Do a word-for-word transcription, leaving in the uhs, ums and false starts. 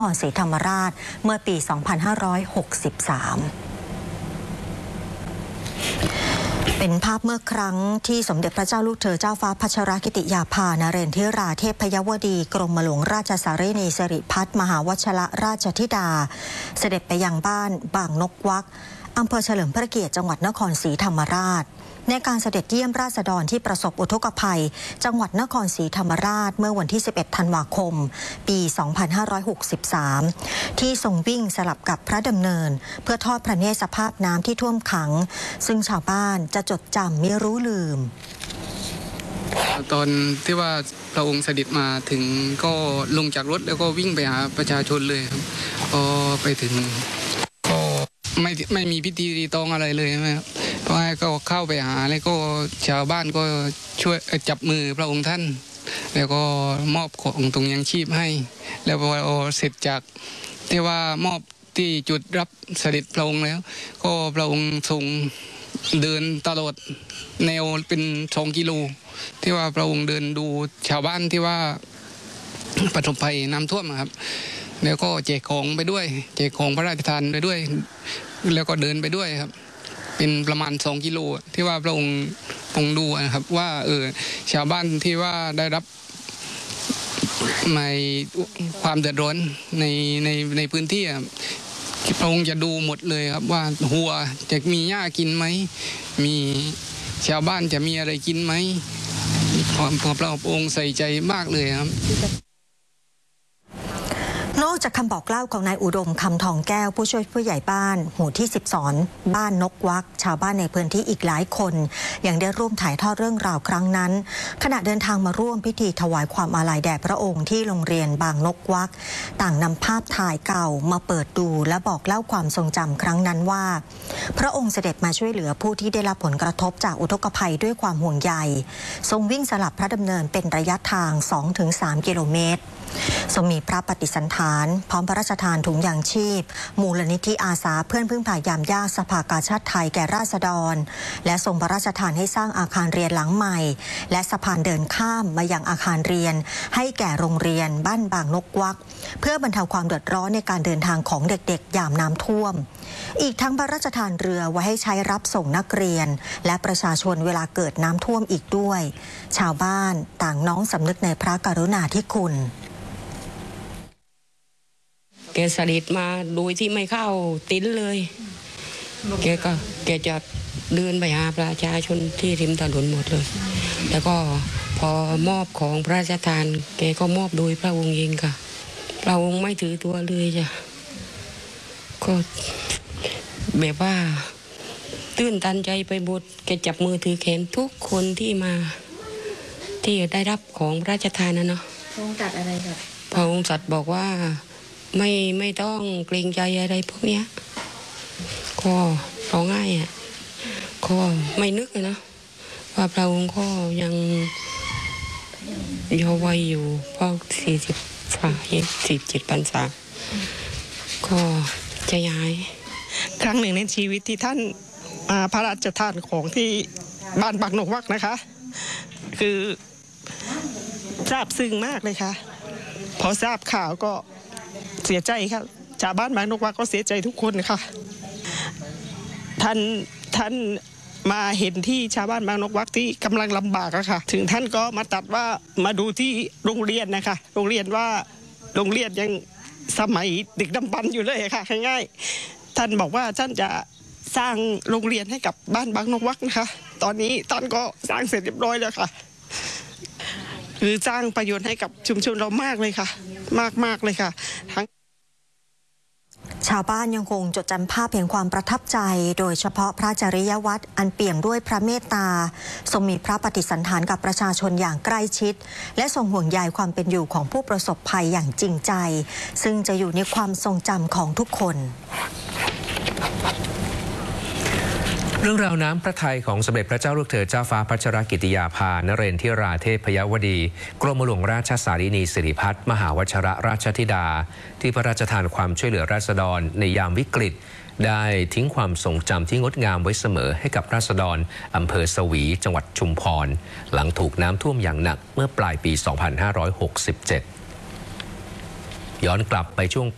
นครศรีธรรมราชเมื่อปี สองพันห้าร้อยหกสิบสาม เป็นภาพเมื่อครั้งที่สมเด็จพระเจ้าลูกเธอเจ้าฟ้าพัชรกิติยาภานเรนทิราเทพยวดีกรมหลวงราชสารีนีสิริพัฒน์มหาวชรราชธิดาเสด็จไปยังบ้านบางนกวักอำเภอเฉลิมพระเกียรติจังหวัดนครศรีธรรมราชในการเสด็จเยี่ยมราษฎรที่ประสบอุทกภัยจังหวัดนครศรีธรรมราชเมื่อวันที่ สิบเอ็ด ธันวาคม ปี สองพันห้าร้อยหกสิบสาม ที่ทรงวิ่งสลับกับพระดำเนินเพื่อทอดพระเนตรสภาพน้ำที่ท่วมขังซึ่งชาวบ้านจะจดจำไม่รู้ลืมตอนที่ว่าพระองค์เสด็จมาถึงก็ลงจากรถแล้วก็วิ่งไปหาประชาชนเลยครับพอไปถึงก็ไม่ไม่มีพิธีรีตองอะไรเลยใช่ไหมครับเพราะก็เข้าไปหาแล้วก็ชาวบ้านก็ช่วยจับมือพระองค์ท่านแล้วก็มอบของถุงยังชีพให้แล้วพอเสร็จจากที่ว่ามอบที่จุดรับเสด็จพระองค์แล้วก็พระองค์ทรงเดินตลอดแนวเป็นสองกิโลที่ว่าพระองค์เดินดูชาวบ้านที่ว่าประสบภัยน้ำท่วมครับแล้วก็แจกของไปด้วยแจกของพระราชทานไปด้วยแล้วก็เดินไปด้วยครับเป็นประมาณสองกิโลที่ว่าพระองค์ทรงดูนะครับว่าเออชาวบ้านที่ว่าได้รับในความเดือดร้อนในในในพื้นที่พระองค์จะดูหมดเลยครับว่าหัวจะมีหญ้ากินไหมมีชาวบ้านจะมีอะไรกินไหมพระองค์ใส่ใจมากเลยครับนอกจากคำบอกเล่าของนายอุดมคำทองแก้วผู้ช่วยผู้ใหญ่บ้านหมู่ที่สิบสองบ้านนกวักชาวบ้านในพื้นที่อีกหลายคนยังได้ร่วมถ่ายทอดเรื่องราวครั้งนั้นขณะเดินทางมาร่วมพิธีถวายความอาลัยแด่พระองค์ที่โรงเรียนบางนกวักต่างนำภาพถ่ายเก่ามาเปิดดูและบอกเล่าความทรงจำครั้งนั้นว่าพระองค์เสด็จมาช่วยเหลือผู้ที่ได้รับผลกระทบจากอุทกภัยด้วยความห่วงใยทรงวิ่งสลับพระดำเนินเป็นระยะทาง สองถึงสาม กิโลเมตรทรงมีพระปฏิสันฐานพร้อมพระราชทานถุงยางชีพมูลนิธิอาสาเพื่อนพึ่งพายามยากสภากาชาดไทยแก่ราษฎรและทรงพระราชทานให้สร้างอาคารเรียนหลังใหม่และสะพานเดินข้ามมายังอาคารเรียนให้แก่โรงเรียนบ้านบางนกวักเพื่อบรรเทาความเดือดร้อนในการเดินทางของเด็กๆยามน้ำท่วมอีกทั้งพระราชทานเรือไว้ให้ใช้รับส่งนักเรียนและประชาชนเวลาเกิดน้ำท่วมอีกด้วยชาวบ้านต่างน้อมสำนึกในพระกรุณาธิคุณแกเสด็จมาโดยที่ไม่เข้าติ้นเลยแกก็แกจะเดินไปหาประชาชนที่ริมถนนหมดเลยแล้วก็พอมอบของพระราชทานแกก็มอบโดยพระองค์เองค่ะพระองค์ไม่ถือตัวเลยจ้ะก็แบบว่าตื้นตันใจไปหมดแกจับมือถือแขนทุกคนที่มาที่ได้รับของพระราชทานนะเนาะพระองค์ตรัสอะไรครับพระองค์ตรัสบอกว่าไม่ไม่ต้องเกรงใจอะไรพวกเนี้ยก็ร้องไห้อ่ะก็ไม่นึกเลยนะว่าพระองค์ก็ยังเยาว์วัยอยู่เพราะสี่สิบฝ่าสี่สิบเจ็ดพรรษาก็จะย้ายครั้งหนึ่งในชีวิตที่ท่านมาพระราชทานของที่บ้านบางนกวักนะคะคือซาบซึ้งมากเลยค่ะพอทราบข่าวก็เสียใจค่ะชาวบ้านบางนกวักก็เสียใจทุกคนค่ะท่านท่านมาเห็นที่ชาวบ้านบางนกวักที่กำลังลำบากอะค่ะถึงท่านก็มาตัดว่ามาดูที่โรงเรียนนะคะโรงเรียนว่าโรงเรียนยังสมัยดึกดำบรรพ์อยู่เลยค่ะง่ายๆท่านบอกว่าท่านจะสร้างโรงเรียนให้กับบ้านบางนกวักนะคะตอนนี้ท่านก็สร้างเสร็จเรียบร้อยแล้วค่ะคือสร้างประโยชน์ให้กับชุมชนเรามากเลยค่ะมากๆเลยค่ะทั้งชาวบ้านยังคงจดจำภาพแห่งความประทับใจโดยเฉพาะพระจริยวัตรอันเปี่ยมด้วยพระเมตตาทรงมีพระปฏิสันฐานกับประชาชนอย่างใกล้ชิดและทรงห่วงใยความเป็นอยู่ของผู้ประสบภัยอย่างจริงใจซึ่งจะอยู่ในความทรงจำของทุกคนเรื่องราวน้ำพระทัยของสมเด็จพระเจ้าลูกเธอเจ้าฟ้าพัชรกิติยาภานเรนทิราเทพยวดีกรมหลวงราชสารีนีสิริพัฒน์มหาวชรราชธิดาที่พระราชทานความช่วยเหลือราษฎรในยามวิกฤตได้ทิ้งความทรงจำที่งดงามไว้เสมอให้กับราษฎรอำเภอสวีจังหวัดชุมพรหลังถูกน้ำท่วมอย่างหนักเมื่อปลายปี สองพันห้าร้อยหกสิบเจ็ด ย้อนกลับไปช่วง